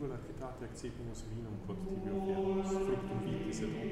regularità, eccepimus vinum quod tibio fiamus, fructum vitis et